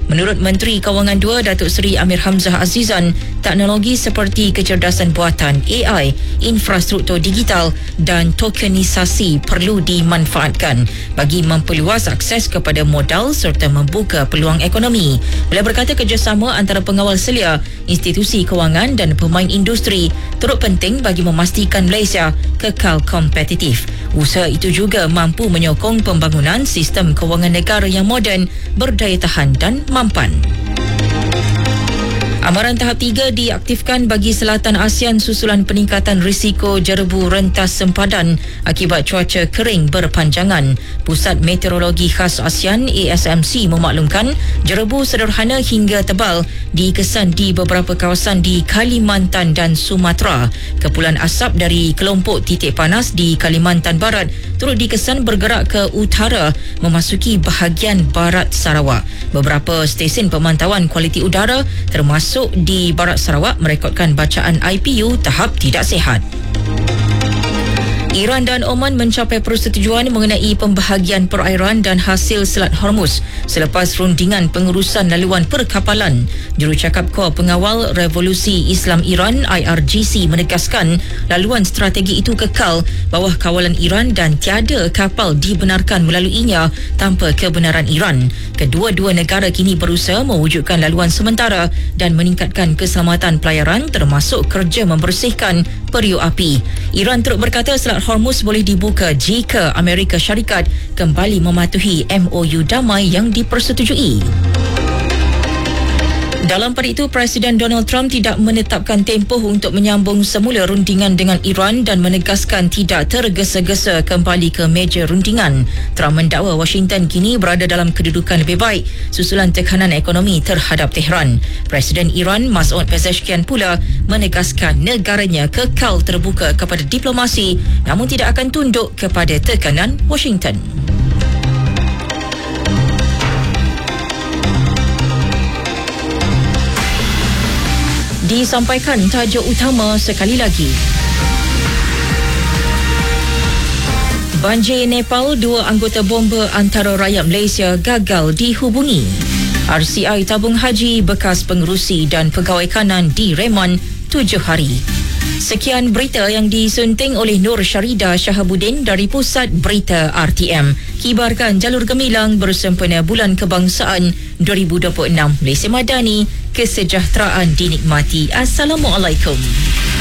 Menurut Menteri Kewangan II Datuk Seri Amir Hamzah Azizan, teknologi seperti kecerdasan buatan AI, infrastruktur digital dan tokenisasi perlu dimanfaatkan bagi memperluas akses kepada modal serta membuka peluang ekonomi. Beliau berkata kerjasama antara pengawal selia, institusi kewangan dan pemain industri turut penting bagi memastikan Malaysia kekal kompetitif. Usaha itu juga mampu menyokong pembangunan sistem kewangan negara yang moden, berdaya tahan dan mampan. Amaran tahap 3 diaktifkan bagi selatan ASEAN susulan peningkatan risiko jerebu rentas sempadan akibat cuaca kering berpanjangan. Pusat Meteorologi Khas ASEAN ASMC memaklumkan jerebu sederhana hingga tebal dikesan di beberapa kawasan di Kalimantan dan Sumatera. Kepulan asap dari kelompok titik panas di Kalimantan Barat turut dikesan bergerak ke utara memasuki bahagian barat Sarawak. Beberapa stesen pemantauan kualiti udara termasuk di Barat Sarawak merekodkan bacaan IPU tahap tidak sihat. Iran dan Oman mencapai persetujuan mengenai pembahagian perairan dan hasil Selat Hormuz selepas rundingan pengurusan laluan perkapalan. Jurucakap Kor Pengawal Revolusi Islam Iran IRGC menegaskan laluan strategi itu kekal bawah kawalan Iran dan tiada kapal dibenarkan melaluinya tanpa kebenaran Iran. Kedua-dua negara kini berusaha mewujudkan laluan sementara dan meningkatkan keselamatan pelayaran termasuk kerja membersihkan periuk api. Iran turut berkata Selat Hormuz boleh dibuka jika Amerika Syarikat kembali mematuhi MOU damai yang dipersetujui. Dalam pada itu, Presiden Donald Trump tidak menetapkan tempoh untuk menyambung semula rundingan dengan Iran dan menegaskan tidak tergesa-gesa kembali ke meja rundingan. Trump mendakwa Washington kini berada dalam kedudukan lebih baik susulan tekanan ekonomi terhadap Tehran. Presiden Iran Masoud Pezeshkian pula menegaskan negaranya kekal terbuka kepada diplomasi namun tidak akan tunduk kepada tekanan Washington. Disampaikan tajuk utama sekali lagi. Banjir Nepal, 2 anggota bomba antara rakyat Malaysia gagal dihubungi. RCI tabung haji bekas pengerusi dan pegawai kanan direman 7 hari. Sekian berita yang disunting oleh Nur Syarida Shahabuddin dari Pusat Berita RTM. Kibarkan jalur gemilang bersempena Bulan Kebangsaan 2026. Malaysia Madani, kesejahteraan dinikmati. Assalamualaikum.